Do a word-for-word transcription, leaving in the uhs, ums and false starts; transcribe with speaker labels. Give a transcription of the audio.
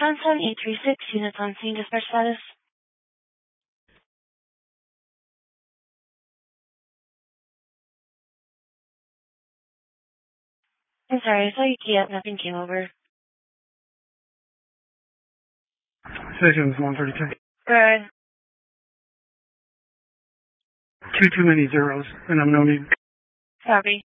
Speaker 1: Pound seven eight three six, units on scene, dispatch status. I'm sorry, I saw you key up, nothing came over.
Speaker 2: Station is one thirty-two.
Speaker 1: Good.
Speaker 2: Two too many zeros, and I'm no need.
Speaker 1: Copy.